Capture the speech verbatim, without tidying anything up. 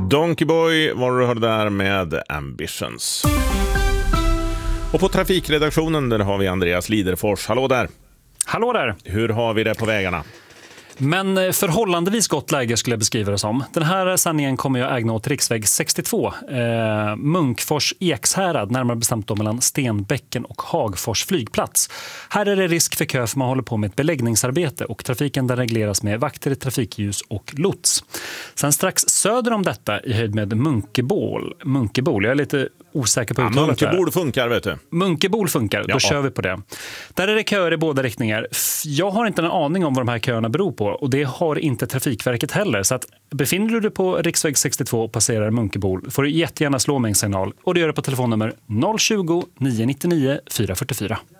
Donkeyboy var du hörde där med Ambitions. Och på trafikredaktionen där har vi Andreas Liderfors. Hallå där. Hallå där. Hur har vi det på vägarna? Men förhållandevis gott läge skulle jag beskriva det som. Den här sändningen kommer jag ägna åt riksväg sextiotvå, eh, Munkfors Ekshärad, närmare bestämt då mellan Stenbäcken och Hagfors flygplats. Här är det risk för kö för man håller på med ett beläggningsarbete och trafiken där regleras med vakter, trafikljus och lots. Sen strax söder om detta i höjd med Munkebol, Munkebol, jag är lite osäker på uttalet. Ja, Munkebol funkar, vet du. Munkebol funkar, då ja. kör vi på det. Där är det köer i båda riktningar. Jag har inte en aning om vad de här köerna beror på och det har inte Trafikverket heller. Så att befinner du dig på riksväg sextiotvå och passerar Munkebol får du jättegärna slå mig en signal och det gör det på telefonnummer noll tjugo, nio nittionio, fyra fyrtiofyra.